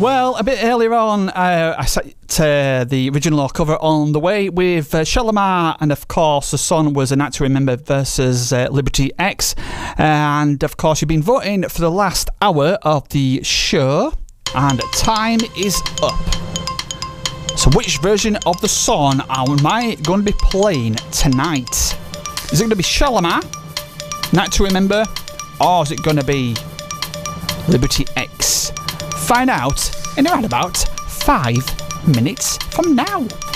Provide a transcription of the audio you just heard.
Well, a bit earlier on, I set the original cover on the way with Shalimar, and of course the song was A Night to Remember versus Liberty X. And of course you've been voting for the last hour of the show, and time is up. So which version of the song am I going to be playing tonight? Is it going to be Shalimar, Night to Remember, or is it going to be Liberty X? Find out in around about 5 minutes from now.